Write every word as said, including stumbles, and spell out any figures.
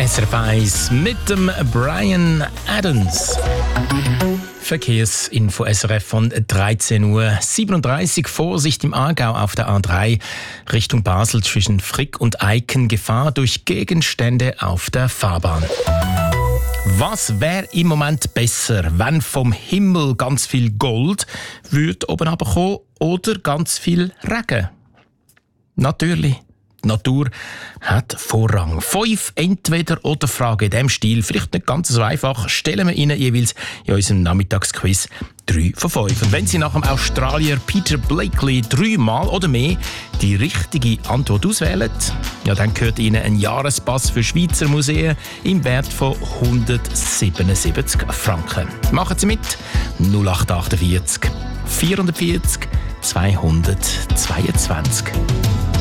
S R F eins mit dem Brian Adams. Verkehrsinfo S R F von dreizehn Uhr siebenunddreißig. Vorsicht im Aargau auf der A drei Richtung Basel zwischen Frick und Eiken. Gefahr durch Gegenstände auf der Fahrbahn. Was wäre im Moment besser, wenn vom Himmel ganz viel Gold würde oben runterkommen oder ganz viel Regen? Natürlich. Die Natur hat Vorrang. Fünf Entweder-oder-Fragen in diesem Stil, vielleicht nicht ganz so einfach, stellen wir Ihnen jeweils in unserem Nachmittagsquiz drei von fünf. Und wenn Sie nach dem Australier Peter Blakely dreimal oder mehr die richtige Antwort auswählen, ja, dann gehört Ihnen ein Jahrespass für Schweizer Museen im Wert von hundertsiebenundsiebzig Franken. Machen Sie mit null acht achtundvierzig vierhundertvierzig zweihundertzweiundzwanzig.